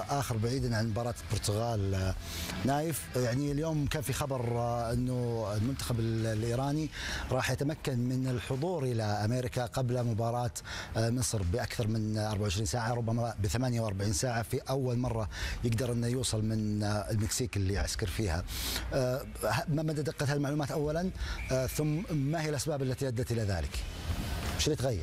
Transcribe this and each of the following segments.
آخر بعيدا عن مباراة البرتغال نايف، يعني اليوم كان في خبر أنه المنتخب الإيراني راح يتمكن من الحضور إلى أمريكا قبل مباراة مصر بأكثر من 24 ساعة، ربما ب 48 ساعة، في أول مرة يقدر أنه يوصل من المكسيك اللي يعسكر فيها. ما مدى دقة هالمعلومات أولا، ثم ما هي الأسباب التي أدت إلى ذلك؟ وش اللي تغير؟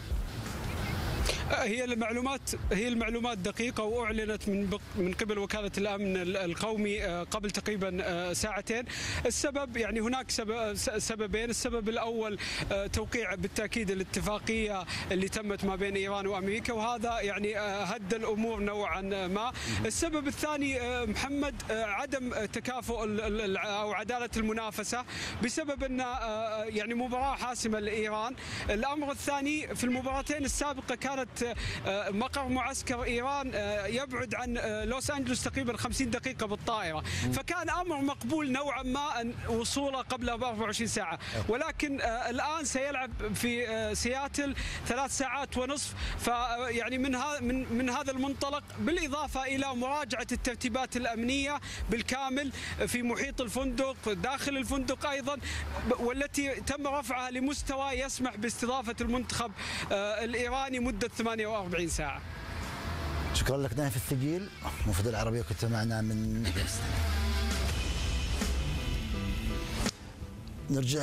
هي المعلومات دقيقة وأعلنت من قبل وكالة الأمن القومي قبل تقريبا ساعتين. السبب يعني هناك سببين. السبب الأول توقيع بالتأكيد الاتفاقية اللي تمت ما بين إيران وأمريكا، وهذا يعني هدى الأمور نوعا ما. السبب الثاني محمد عدم تكافؤ أو عدالة المنافسة بسبب أن يعني مباراة حاسمة لإيران. الأمر الثاني في المباراتين السابقة كانت مقر معسكر إيران يبعد عن لوس أنجلوس تقريبا 50 دقيقة بالطائرة، فكان أمر مقبول نوعا ما أن وصوله قبل 24 ساعة، ولكن الآن سيلعب في سياتل 3 ساعات ونصف. فيعني من هذا المنطلق، بالإضافة إلى مراجعة الترتيبات الأمنية بالكامل في محيط الفندق، داخل الفندق أيضا، والتي تم رفعها لمستوى يسمح باستضافة المنتخب الإيراني مدة 48 ساعة. شكرا لك نايف الثقيل، مفيد العربية، كنت معنا من نرجع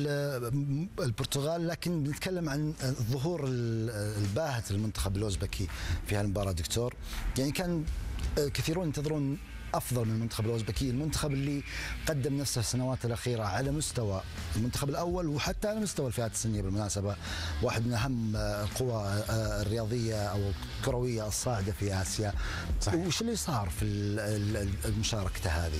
للبرتغال، لكن بنتكلم عن الظهور الباهت للمنتخب الأوزبكي في هالمباراة. دكتور، يعني كان كثيرون ينتظرون أفضل من المنتخب الأوزبكي، المنتخب اللي قدم نفسه السنوات الأخيرة على مستوى المنتخب الأول وحتى على مستوى الفئات السنية بالمناسبة، واحد من أهم القوى الرياضية أو الكروية الصاعدة في آسيا. صحيح. وش اللي صار في المشاركة هذه؟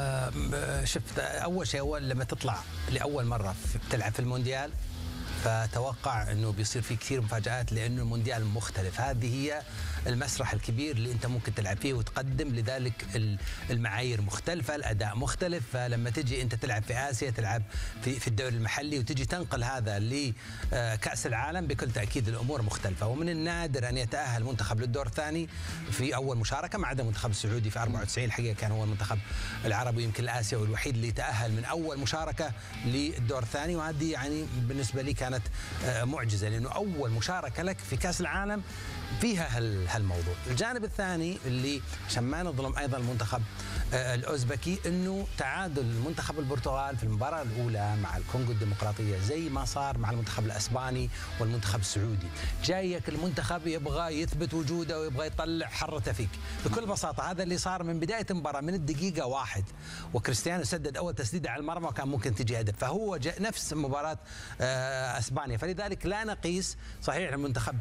شفت أول شيء لما تطلع لأول مرة بتلعب في المونديال، فتوقع أنه بيصير في كثير مفاجآت، لأنه المونديال مختلف. هذه هي المسرح الكبير اللي أنت ممكن تلعب فيه وتقدم، لذلك المعايير مختلفة، الأداء مختلف. فلما تجي أنت تلعب في آسيا، تلعب في الدوري المحلي، وتجي تنقل هذا لكأس العالم، بكل تأكيد الأمور مختلفة. ومن النادر أن يتأهل منتخب للدور الثاني في أول مشاركة، ما عدا المنتخب السعودي في 94 الحقيقة كان هو المنتخب العربي يمكن الآسيوي الوحيد اللي تأهل من أول مشاركة للدور الثاني، وهذه يعني بالنسبة لي كانت معجزة، لأنه أول مشاركة لك في كأس العالم فيها هالموضوع. الجانب الثاني اللي عشان ما نظلم أيضا المنتخب الأوزبكي، أنه تعادل المنتخب البرتغال في المباراة الأولى مع الكونغو الديمقراطية زي ما صار مع المنتخب الأسباني والمنتخب السعودي. جايك المنتخب يبغى يثبت وجوده ويبغى يطلع حرته فيك بكل بساطة. هذا اللي صار من بداية المباراة، من الدقيقة 1 وكريستيانو سدد أول تسديدة على المرمى وكان ممكن تجي هدف، فهو نفس مباراة أسبانيا. فلذلك لا نقيس. صحيح المنتخب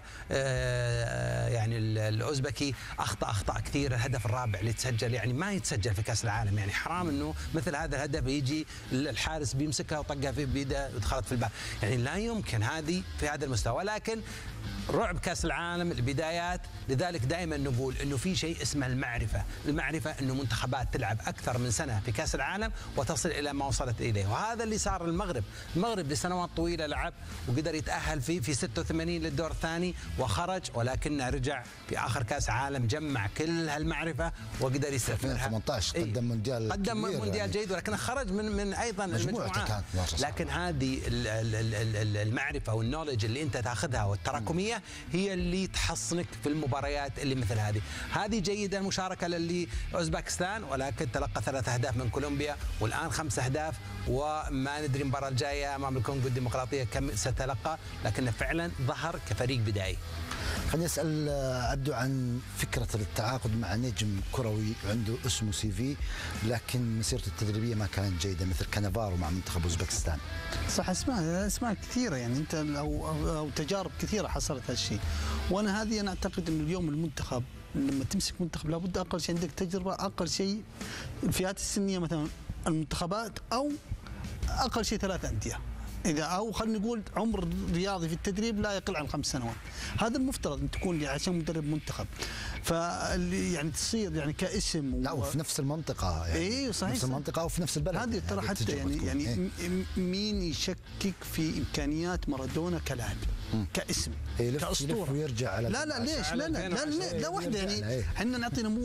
يعني الأوزبكي أخطأ كثير. الهدف الرابع اللي تسجل يعني ما يتسجل في كأس العالم، يعني حرام إنه مثل هذا الهدف يجي الحارس بيمسكها وطقها في بيده ودخلت في الباب، يعني لا يمكن هذه في هذا المستوى. ولكن رعب كأس العالم البدايات، لذلك دائما نقول انه في شيء اسمه المعرفة انه منتخبات تلعب اكثر من سنة في كأس العالم وتصل الى ما وصلت اليه. وهذا اللي صار المغرب لسنوات طويلة لعب وقدر يتأهل في 86 للدور الثاني وخرج، ولكنه رجع في اخر كأس عالم جمع كل هالمعرفة وقدر يستثمرها. 18 قدم مونديال يعني جيد، ولكنه خرج من ايضا المجموعات. لكن هذه المعرفة والنولج اللي انت تاخذها والتراكمية هي اللي تحصنك في المباريات اللي مثل هذه جيدة. المشاركة للي أوزبكستان، ولكن تلقى 3 أهداف من كولومبيا، والآن 5 أهداف، وما ندري المباراة الجاية أمام الكونغو الديمقراطية كم ستلقى، لكنه فعلا ظهر كفريق بدائي. خليني أسأل عبدو عن فكرة التعاقد مع نجم كروي عنده اسمه CV، لكن مسيرته التدريبية ما كانت جيدة مثل كانافارو مع منتخب أوزبكستان. صح، أسماء كثيرة، يعني أنت أو تجارب كثيرة حصلت هالشيء. وأنا أعتقد أن اليوم المنتخب لما تمسك منتخب لابد أقل شيء عندك تجربة، أقل شيء الفئات السنية مثلا المنتخبات، أو أقل شيء 3 أندية، إذا أو خلينا نقول عمر رياضي في التدريب لا يقل عن 5 سنوات. هذا المفترض أن تكون عشان مدرب منتخب. يعني تصير يعني كاسم لا وفي نفس المنطقة، يعني إيه صحيح، نفس المنطقة وفي نفس البلد. هذه ترى حتى يعني مين يشكك في إمكانيات مارادونا كلاعب كاسم كأسطورة ويرجع على لا ليش لا واحدة، يعني احنا نعطي نموذج